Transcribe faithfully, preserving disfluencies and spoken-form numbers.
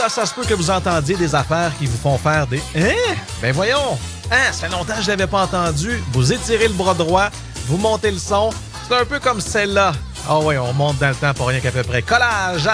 Ça, ça se peut que vous entendiez des affaires qui vous font faire des « Hein? Ben voyons! Hein, ça fait longtemps que je l'avais pas entendu. » Vous étirez le bras droit, vous montez le son. C'est un peu comme celle-là. Ah oui, on monte dans le temps pour rien qu'à peu près. Collage!